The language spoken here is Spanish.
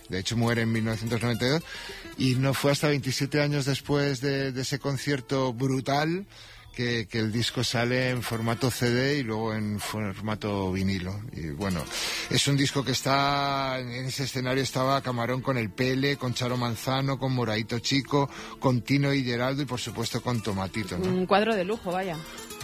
De hecho, muere en 1992. Y no fue hasta 27 años después de ese concierto brutal que el disco sale en formato CD y luego en formato vinilo. Y bueno, es un disco que está, en ese escenario estaba Camarón con el Pele, con Charo Manzano, con Moraito Chico, con Tino y Geraldo y por supuesto con Tomatito, ¿no? Un cuadro de lujo, vaya.